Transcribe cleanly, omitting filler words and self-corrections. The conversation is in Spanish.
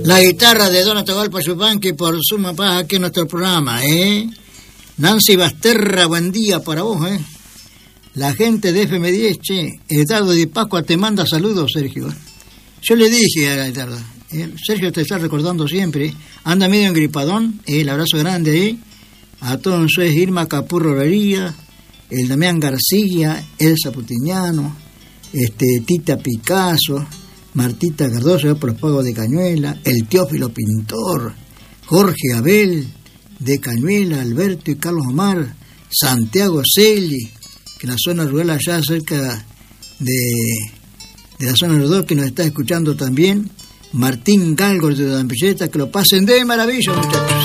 La guitarra de Don Atahualpa Yupanqui por suma paz aquí en nuestro programa, Nancy Basterra, buen día para vos, La gente de FM10, Eduardo Di Pascua te manda saludos, Sergio. Yo le dije a la guitarra, Sergio te está recordando siempre, anda medio engripadón, el abrazo grande ahí, a todos ustedes, Irma Capurro Loría, el Damián García, Elsa Putiñano, Tita Picasso, Martita Cardoso, por los Pagos de Cañuela, el Teófilo Pintor, Jorge Abel de Cañuela, Alberto y Carlos Omar, Santiago Celi, que en la zona rural allá cerca de la zona rural que nos está escuchando también, Martín Galgor de Dampilleta, que lo pasen de maravilla, muchachos.